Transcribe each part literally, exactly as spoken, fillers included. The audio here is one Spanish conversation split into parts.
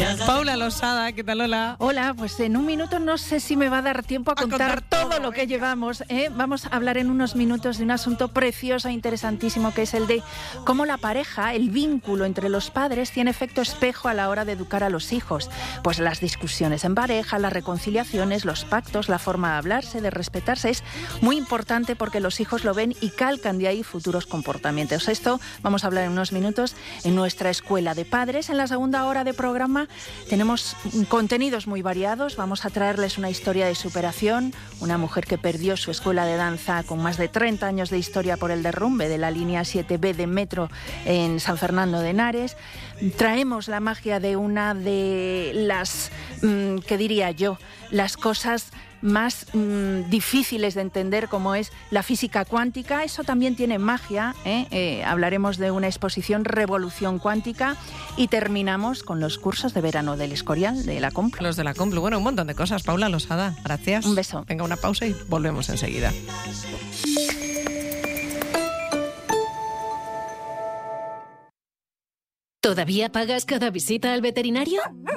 Paula Losada, ¿qué tal, Lola? Hola, pues en un minuto no sé si me va a dar tiempo a, a contar, contar todo, todo lo que llevamos. ¿eh? Vamos a hablar en unos minutos de un asunto precioso e interesantísimo, que es el de cómo la pareja, el vínculo entre los padres, tiene efecto espejo a la hora de educar a los hijos. Pues las discusiones en pareja, las reconciliaciones, los pactos, la forma de hablarse, de respetarse, es muy importante porque los hijos lo ven y calcan de ahí futuros comportamientos. Esto vamos a hablar en unos minutos en nuestra escuela de padres. En la segunda hora de programa tenemos contenidos muy variados. Vamos a traerles una historia de superación, una mujer que perdió su escuela de danza con más de treinta años de historia por el derrumbe de la línea siete be de metro en San Fernando de Henares. Traemos la magia de una de las, mmm, ¿qué diría yo?, las cosas más mmm, difíciles de entender, como es la física cuántica. Eso también tiene magia, ¿eh? Eh, hablaremos de una exposición Revolución Cuántica y terminamos con los cursos de verano del Escorial, de la Complu. Los de la Complu, bueno, un montón de cosas. Paula Losada, gracias. Un beso. Venga, una pausa y volvemos enseguida. ¿Todavía pagas cada visita al veterinario?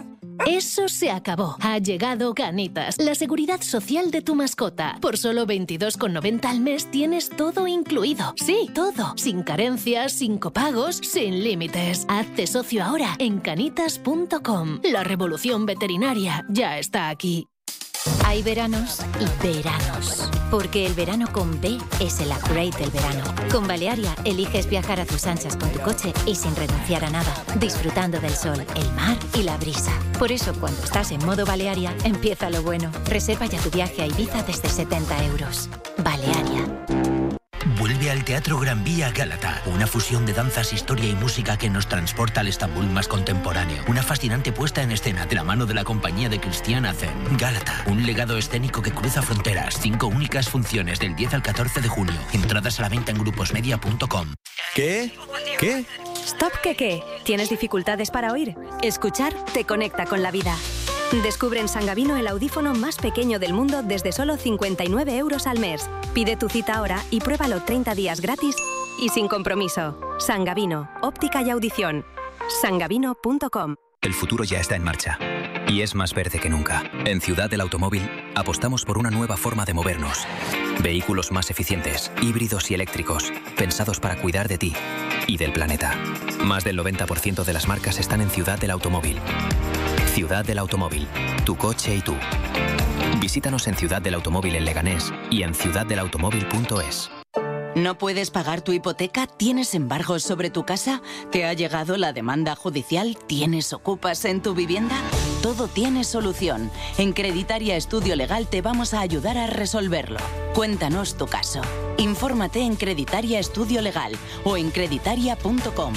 Eso se acabó. Ha llegado Canitas, la seguridad social de tu mascota. Por solo veintidós con noventa al mes tienes todo incluido. Sí, todo. Sin carencias, sin copagos, sin límites. Hazte socio ahora en canitas punto com. La revolución veterinaria ya está aquí. Hay veranos y veranos, porque el verano con B es el upgrade del verano. Con Balearia eliges viajar a tus anchas con tu coche y sin renunciar a nada, disfrutando del sol, el mar y la brisa. Por eso, cuando estás en modo Balearia, empieza lo bueno. Reserva ya tu viaje a Ibiza desde setenta euros. Balearia. Vuelve al Teatro Gran Vía Gálata, una fusión de danzas, historia y música que nos transporta al Estambul más contemporáneo. Una fascinante puesta en escena de la mano de la compañía de Cristian Azen. Gálata, un legado escénico que cruza fronteras. Cinco únicas funciones del diez al catorce de junio. Entradas a la venta en gruposmedia punto com. ¿Qué? ¿Qué? Stop, ¿qué qué? ¿Tienes dificultades para oír? Escuchar te conecta con la vida. Descubre en Sangavino el audífono más pequeño del mundo desde solo cincuenta y nueve euros al mes. Pide tu cita ahora y pruébalo treinta días gratis y sin compromiso. Sangavino, óptica y audición. sangavino punto com. El futuro ya está en marcha y es más verde que nunca. En Ciudad del Automóvil apostamos por una nueva forma de movernos. Vehículos más eficientes, híbridos y eléctricos, pensados para cuidar de ti y del planeta. Más del noventa por ciento de las marcas están en Ciudad del Automóvil. Ciudad del Automóvil, tu coche y tú. Visítanos en Ciudad del Automóvil en Leganés y en ciudad del automóvil punto es. ¿No puedes pagar tu hipoteca? ¿Tienes embargos sobre tu casa? ¿Te ha llegado la demanda judicial? ¿Tienes ocupas en tu vivienda? Todo tiene solución. En Creditaria Estudio Legal te vamos a ayudar a resolverlo. Cuéntanos tu caso. Infórmate en Creditaria Estudio Legal o en creditaria punto com.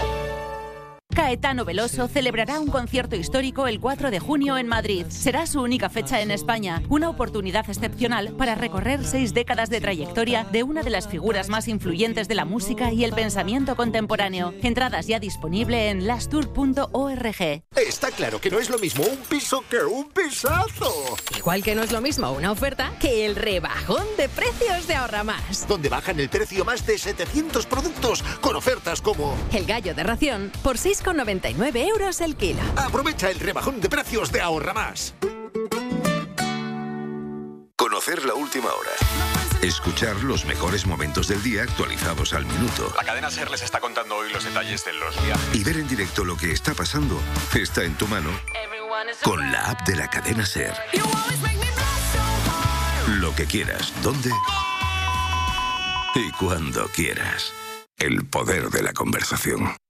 Caetano Veloso celebrará un concierto histórico el cuatro de junio en Madrid. Será su única fecha en España, una oportunidad excepcional para recorrer seis décadas de trayectoria de una de las figuras más influyentes de la música y el pensamiento contemporáneo. Entradas ya disponible en lastour punto org. Está claro que no es lo mismo un piso que un pisazo. Igual que no es lo mismo una oferta que el rebajón de precios de Ahorra Más. Donde bajan el precio más de setecientos productos con ofertas como el gallo de ración por seis con noventa y nueve euros el kilo. Aprovecha el rebajón de precios de Ahorra Más. Conocer la última hora. Escuchar los mejores momentos del día actualizados al minuto. La cadena SER les está contando hoy los detalles de los viajes. Y ver en directo lo que está pasando está en tu mano con la app de la cadena SER. Lo que quieras, dónde y cuando quieras. El poder de la conversación.